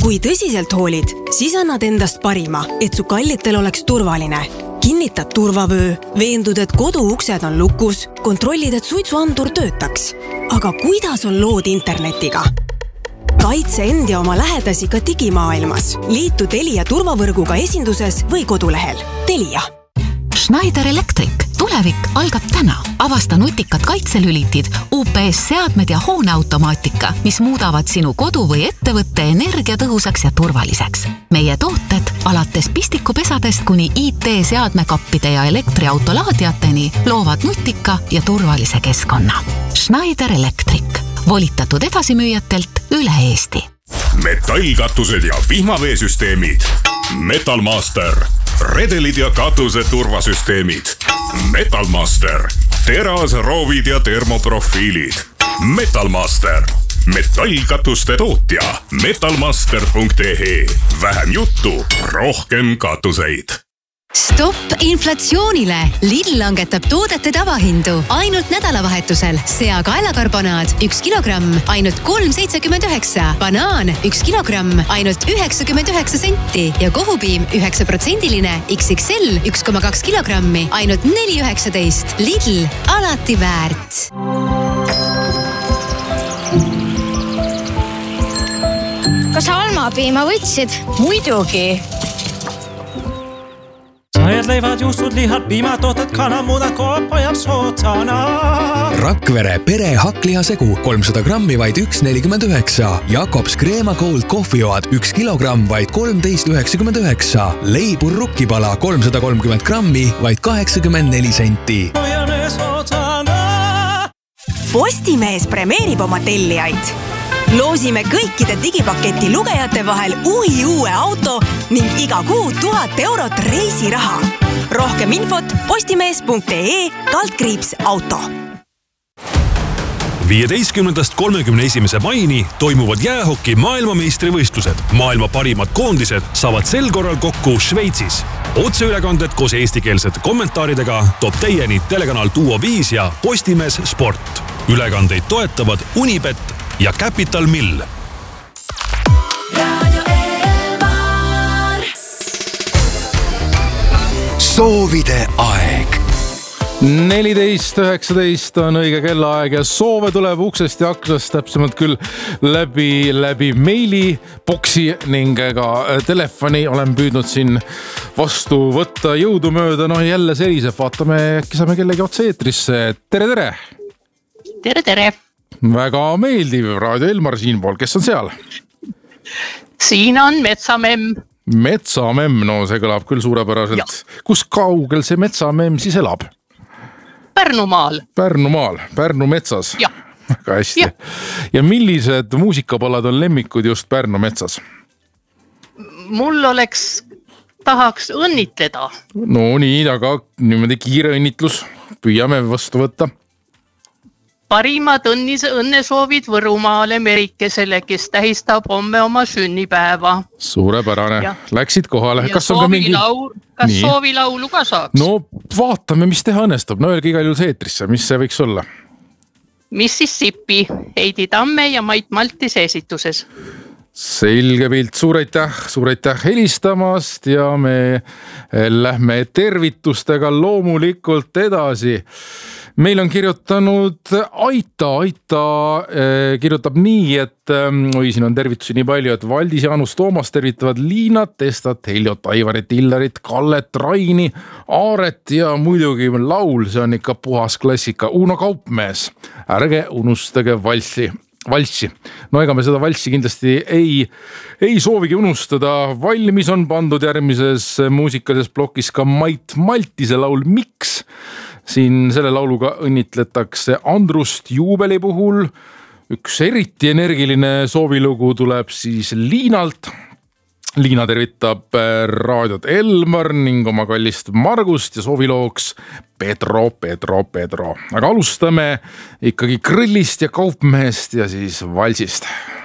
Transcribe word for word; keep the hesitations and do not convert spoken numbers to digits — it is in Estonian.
Kui tõsiselt hoolid, siis annad endast parima, et su kallitel oleks turvaline. Kinnitad turvavöö, veendud, et koduuksed on lukus, kontrollid, et suitsuandur töötaks. Aga kuidas on lood internetiga? Kaitse end ja oma lähedasi ka digimaailmas. Liitu Telia turvavõrguga esinduses või kodulehel. Telia. Schneider Electric. Tulevik algab täna. Avasta nutikad kaitselülitid, U P S-seadmed ja hooneautomaatika, mis muudavad sinu kodu või ettevõtte energiatõhusaks ja turvaliseks. Meie tooted alates pistikupesadest kuni I T-seadmekappide ja elektriautolaadiateni loovad nutika ja turvalise keskkonna. Schneider Electric. Volitatud edasimüüjatelt üle Eesti. Metallkatused ja vihmaveesüsteemid. Metalmaster. Redelid ja katuse turvasüsteemid. Metalmaster. Teras, roovid ja termoprofiilid. Metalmaster. Metallkatuste tootja. metalmaster punkt E E. Vähem juttu, rohkem katuseid. Stopp inflatsioonile! Lidl langetab toodete tavahindu ainult nädalavahetusel. Sea kaelakarbonaad üks kilogramm ainult kolm seitsekümmend üheksa. Banaan üks kilogramm ainult üheksakümmend üheksa senti ja kohupiim üheksa protsendiline X X L üks koma kaks kilogrammi ainult neli üheksateist. Lidl, alati väärt. Kas almapiima võtsid? Muidugi. Sajad leivad, juustud, lihad, piimatooted, kanamudad, koop ajab sootsana. Rakvere pere hakklihasegu kolmsada grammi vaid üks nelikümmend üheksa. Jakobs Crema Gold kohvioad üks kilogramm vaid kolmteist üheksakümmend üheksa. Leibur rukkipala kolmsada kolmkümmend grammi vaid kaheksakümmend neli senti. Postimees premeerib oma tellijaid. Loosime kõikide digipaketi lugejate vahel uhi uue auto ning iga kuu tuhat eurot reisiraha. Rohkem infot postimees punkt E E kaldkriips auto. viieteistkümnendast kolmekümne esimese maini toimuvad jäähoki maailmameistrivõistlused. Maailma parimad koondised saavad sel korral kokku Šveitsis. Otseülekanded koos eestikeelsete kommentaaridega toob teieni telekanal Duo viis ja Postimees Sport. Ülekandeid toetavad Unibet ja Capital Mill. Soovide aeg. neliteist üheksateist on õige kellaaeg ja soove tuleb uksest ja aknast, täpsemalt küll läbi, läbi meili, boksi ning ka telefoni. Olen püüdnud siin vastu võtta jõudumööda. No jälle seliseb, vaatame, äkki saame kellegi otse eetrisse. Tere, tere! Tere, tere! Väga meeldiv, Raadio Elmar siinpool, kes on seal? Siin on Metsamemm. Metsamemm, no see kõlab küll suurepäraselt. Ja. Kus kaugel see Metsamemm siis elab? Pärnumaal. Pärnumaal, Pärnu metsas. Ja. Väga hästi. Ja, ja millised muusikapalad on lemmikud just Pärnu metsas? Mul oleks, tahaks õnnitleda. No nii, aga niimoodi kiire õnnitlus. Püüame vastu võtta. Parimad õnnis, õnnesoovid Võrumaale Merikesele, kes tähistab homme oma sünnipäeva. Suurepärane. Ja. Läksid kohale. Ja kas on ka mingi... Laul, kas nii. Soovilaulu ka saaks? No vaatame, mis teha õnnestub. No öelge igal juhul eetrisse, mis see võiks olla? Mississippi, Heidi Tamme ja Mait Maltise esituses. Selge pilt, suur aitäh, suur aitäh helistamast ja me lähme tervitustega loomulikult edasi. Meil on kirjutanud Aita, Aita eh, kirjutab nii, et eh, oi, siin on tervitusi nii palju, et Valdis, Jaanus, Toomas tervitavad Liinat, Estat, Heljot, Aivarit, Illarit, Kallet, Raini, Aaret ja muidugi laul, see on ikka puhas klassika, Uno Kaupmees. Ärge unustage valssi. valssi. No ega me seda valssi kindlasti ei, ei soovigi unustada. Valmis on pandud järgmises muusikalises plokis ka Mait Maltise laul Miks? Siin selle lauluga õnnitletakse Andrust juubeli puhul. Üks eriti energiline soovilugu tuleb siis Liinalt. Liina tervitab raadiot Elmar ning oma kallist Margust ja soovilooks Pedro, Pedro, Pedro. Aga alustame ikkagi Grillist ja Kaupmehest ja siis valsist.